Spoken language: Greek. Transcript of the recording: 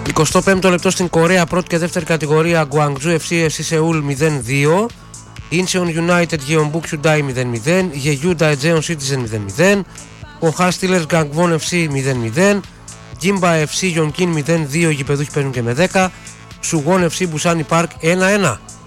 25ο λεπτό στην Κορέα, πρώτη και δεύτερη κατηγορία, Guangzhou FC Seoul 0-2, Incheon United Gyeongbuk Hyundai 0-0, Jeju Daejeon Citizen 0-0, Koha Steelers Gangwon FC 0-0, Gimba FC Yonkin 0-2, οι γηπεδούχοι παίρνουν και με 10, Suwon FC Busani Park 1-1.